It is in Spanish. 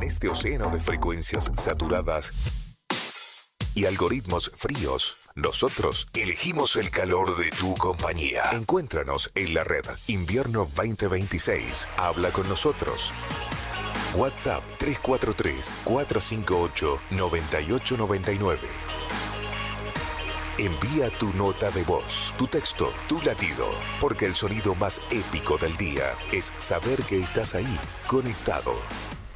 este océano de frecuencias saturadas y algoritmos fríos, nosotros elegimos el calor de tu compañía. Encuéntranos en la red Invierno 2026. Habla con nosotros. WhatsApp 343-458-9899. Envía tu nota de voz, tu texto, tu latido, porque el sonido más épico del día es saber que estás ahí, conectado.